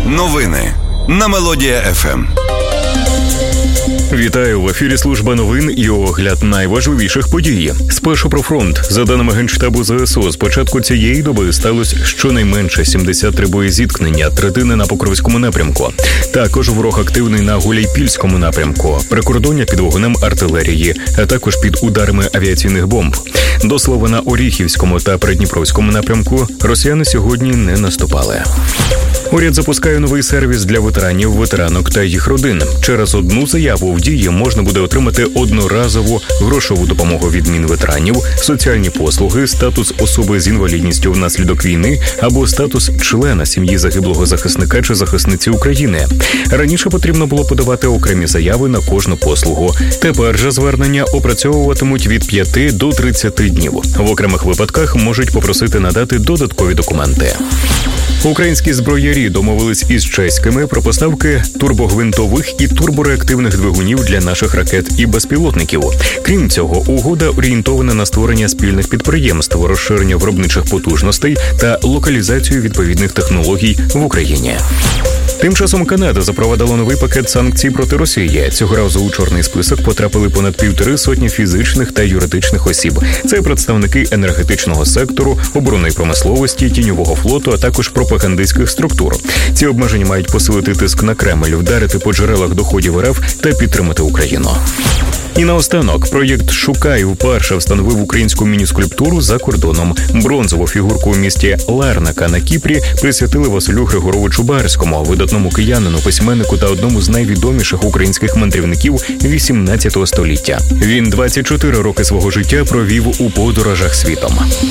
Новини на Мелодія ФМ. Вітаю! В ефірі служба новин і огляд найважливіших подій. Спершу про фронт. За даними Генштабу ЗСУ, з початку цієї доби сталося щонайменше 73 боєзіткнення, третини на Покровському напрямку. Також ворог активний на Гуляйпільському напрямку, прикордоння під вогнем артилерії, а також під ударами авіаційних бомб. До слова, на Оріхівському та Придніпровському напрямку росіяни сьогодні не наступали. Уряд запускає новий сервіс для ветеранів, ветеранок та їх родин. Через одну заяву в дії можна буде отримати одноразову грошову допомогу від Мінветеранів, соціальні послуги, статус особи з інвалідністю внаслідок війни або статус члена сім'ї загиблого захисника чи захисниці України. Раніше потрібно було подавати окремі заяви на кожну послугу. Тепер же звернення опрацьовуватимуть від 5 до 30 днів. В окремих випадках можуть попросити надати додаткові документи. Українські зброярі домовились із чеськими про поставки турбогвинтових і турбореактивних двигунів для наших ракет і безпілотників. Крім цього, угода орієнтована на створення спільних підприємств, розширення виробничих потужностей та локалізацію відповідних технологій в Україні. Тим часом Канада запровадила новий пакет санкцій проти Росії. Цього разу у чорний список потрапили понад 1,5 фізичних та юридичних осіб. Це представники енергетичного сектору, оборонної промисловості, тіньового флоту, а також пропагандистських структур. Ці обмеження мають посилити тиск на Кремль, вдарити по джерелах доходів РФ та підтримати Україну. І наостанок, проєкт «Шукай» вперше встановив українську міні-скульптуру за кордоном. Бронзову фігурку у місті Ларнака на Кіпрі присвятили Василю Григоровичу Барському, видатному киянину, письменнику та одному з найвідоміших українських мандрівників XVIII століття. Він 24 роки свого життя провів у подорожах світом.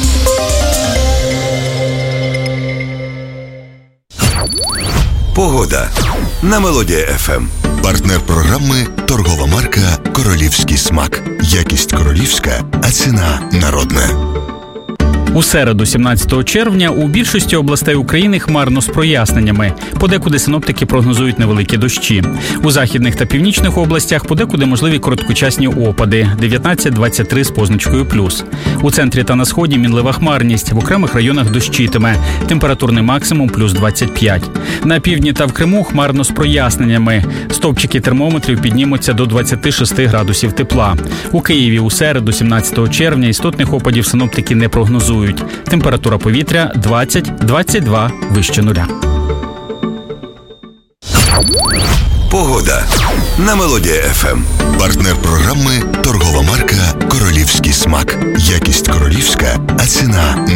Погода на Мелодія ФМ. Партнер програми – торгова марка «Королівський смак». Якість королівська, а ціна народна. У середу, 17 червня, у більшості областей України хмарно з проясненнями. Подекуди синоптики прогнозують невеликі дощі. У західних та північних областях подекуди можливі короткочасні опади – 19-23 з позначкою плюс. У центрі та на сході мінлива хмарність, в окремих районах дощитиме. Температурний максимум – плюс 25. На півдні та в Криму хмарно з проясненнями. Стовпчики термометрів піднімуться до 26 градусів тепла. У Києві у середу, 17 червня, істотних опадів синоптики не прогнозують. Температура повітря 20-22 вище нуля. Погода на Мелодія ФМ. Партнер програми – торгова марка «Королівський смак». Якість королівська, а ціна